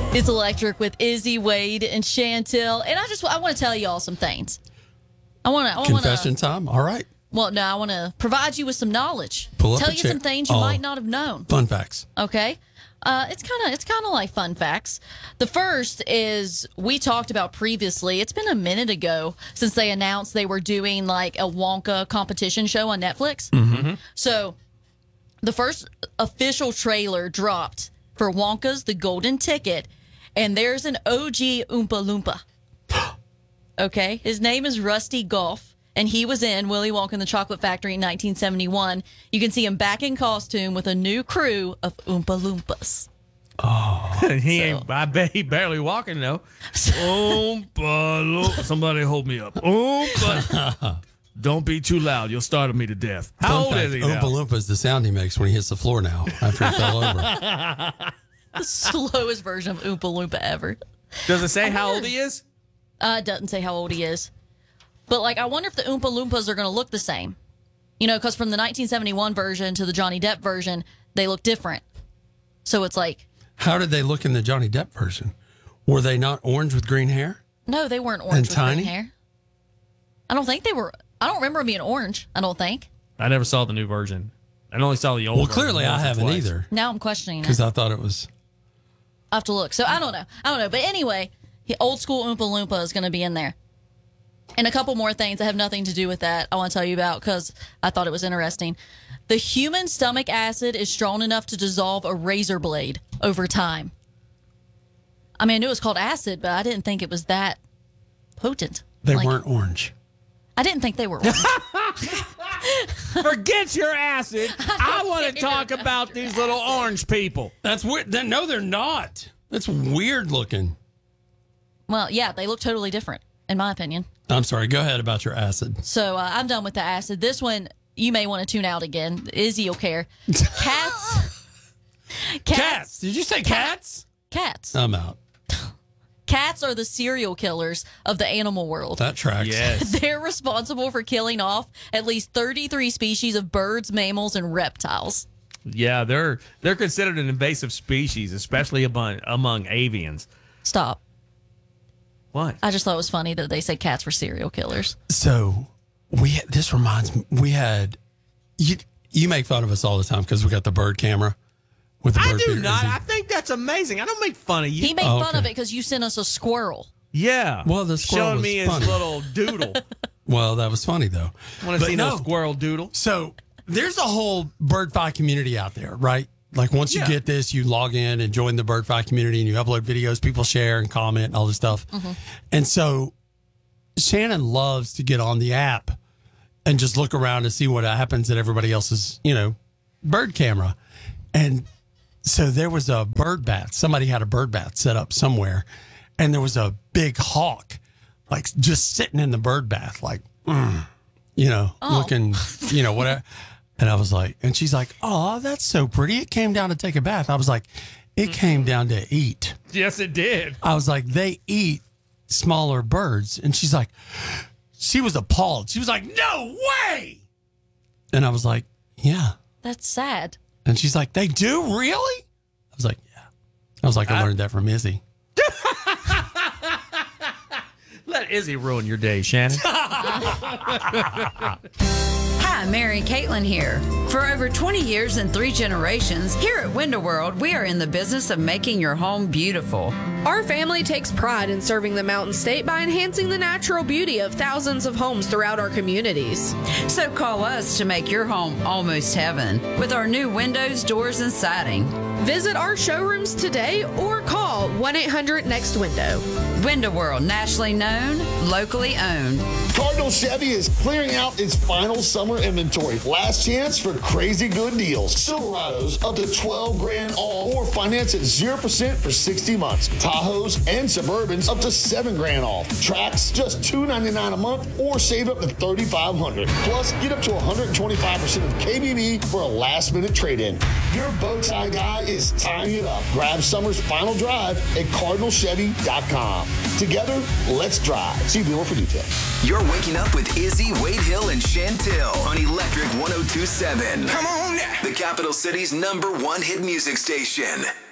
It's Electric with Izzy, Wade, and Chantel. And I want to tell you all some things. Confession time? All right. Well, no, I want to provide you with some knowledge. Pull up tell a you chair. some things you might not have known. Fun facts. Okay. It's kind of like fun facts. The first is we talked about previously. It's been a minute ago since they announced they were doing like a Wonka competition show on Netflix. Mm-hmm. So the first official trailer dropped for Wonka's The Golden Ticket, and there's an OG Oompa Loompa. Okay, his name is Rusty Goff, and he was in Willy Wonka and the Chocolate Factory in 1971. You can see him back in costume with a new crew of Oompa Loompas. I bet he barely walking though. Somebody hold me up. Don't be too loud. You'll startle me to death. How old is he now? Oompa Loompa is the sound he makes when he hits the floor now after he fell over. The slowest version of Oompa Loompa ever. Does it say how old he is? It doesn't say how old he is. But, like, I wonder if the Oompa Loompas are going to look the same. You know, because from the 1971 version to the Johnny Depp version, they look different. So it's like... How did they look in the Johnny Depp version? Were they not orange with green hair? No, they weren't orange And with tiny? green hair. I don't think they were... I don't remember them being orange, I don't think. I never saw the new version. I only saw the old version. Well, clearly I haven't either. Now I'm questioning it. Because I thought it was... I have to look. So I don't know. But anyway, old school Oompa Loompa is going to be in there. And a couple more things that have nothing to do with that I want to tell you about because I thought it was interesting. The human stomach acid is strong enough to dissolve a razor blade over time. I mean, I knew it was called acid, but I didn't think it was that potent. They weren't orange. I didn't think they were orange. Forget your acid. I want to talk about these little orange people. That's weird. No, they're not. That's weird looking. Well, yeah, they look totally different, in my opinion. I'm sorry. Go ahead about your acid. So I'm done with the acid. This one, you may want to tune out again. Izzy will care. Cats. Did you say cats? Cats. I'm out. Cats are the serial killers of the animal world. That tracks. Yes. They're responsible for killing off at least 33 species of birds, mammals, and reptiles. Yeah, they're considered an invasive species, especially among avians. Stop. What? I just thought it was funny that they said cats were serial killers. So this reminds me, we had, you make fun of us all the time because we got the bird camera with the bird I do feeder. not. I think that's amazing. I don't make fun of you. He made fun of it because you sent us a squirrel. Yeah. Well, the squirrel showing was me funny. his little doodle. Well, that was funny though. Want to see no squirrel doodle? So there's a whole BirdFi community out there, right? Like once you get this, you log in and join the BirdFi community and you upload videos, people share and comment and all this stuff. Mm-hmm. And so Shannon loves to get on the app and just look around and see what happens at everybody else's, bird camera. And so there was a bird bath. Somebody had a bird bath set up somewhere. And there was a big hawk, like just sitting in the bird bath, like, looking, whatever. And I was like, and she's like, oh, that's so pretty. It came down to take a bath. I was like, it came down to eat. Yes, it did. I was like, they eat smaller birds. And she's like, she was appalled. She was like, no way. And I was like, yeah. That's sad. And she's like, they do? Really? I was like, yeah. I was like, I learned that from Izzy. Let Izzy ruin your day, Shannon. Hi, Mary and Caitlin here. For over 20 years and 3 generations, here at Window World, we are in the business of making your home beautiful. Our family takes pride in serving the Mountain State by enhancing the natural beauty of thousands of homes throughout our communities. So call us to make your home almost heaven with our new windows, doors, and siding. Visit our showrooms today or call 1-800-NEXT-WINDOW. Window World, nationally known, locally owned. Cardinal Chevy is clearing out its final summer inventory. Last chance for crazy good deals. Silverados up to $12,000 off or finance at 0% for 60 months. Tahoes and Suburbans up to $7,000 off. Tracks just $299 a month or save up to $3,500. Plus, get up to 125% of KBB for a last-minute trade-in. Your bow tie guy is tying it up. Grab summer's final drive at CardinalChevy.com. Together, let's drive. See dealer for details. You're waking up with Izzy, Wade Hill, and Chantel on Electric 102.7. Come on! The capital city's #1 hit music station.